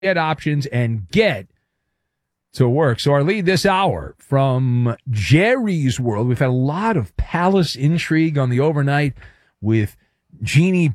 get options and get to work. So our lead this hour from Jerry's World. We've had a lot of palace intrigue on the overnight with Jeannie